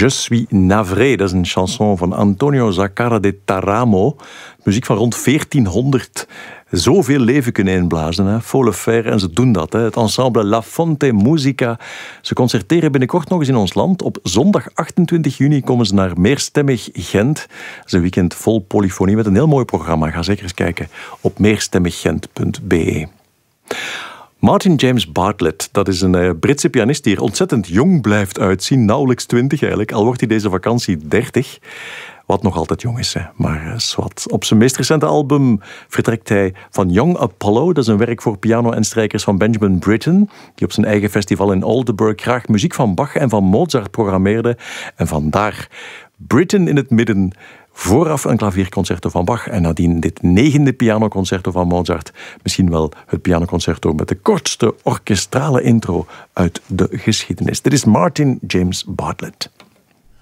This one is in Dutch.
Je suis navré. Dat is een chanson van Antonio Zaccara de Taramo. Muziek van rond 1400. Zoveel leven kunnen inblazen. Hè. Faut le faire. En ze doen dat. Hè. Het ensemble La Fonte Musica. Ze concerteren binnenkort nog eens in ons land. Op zondag 28 juni komen ze naar Meerstemmig Gent. Dat is een weekend vol polyfonie met een heel mooi programma. Ga zeker eens kijken op meerstemmiggent.be. Martin James Bartlett, dat is een Britse pianist die er ontzettend jong blijft uitzien. Nauwelijks 20 eigenlijk, al wordt hij deze vakantie 30. Wat nog altijd jong is, hè. Maar zwart. Op zijn meest recente album vertrekt hij van Young Apollo. Dat is een werk voor piano en strijkers van Benjamin Britten, die op zijn eigen festival in Aldeburgh graag muziek van Bach en van Mozart programmeerde. En vandaar Britten in het midden. Vooraf een klavierconcerto van Bach en nadien dit 9e pianoconcerto van Mozart. Misschien wel het pianoconcerto met de kortste orkestrale intro uit de geschiedenis. Dit is Martin James Bartlett.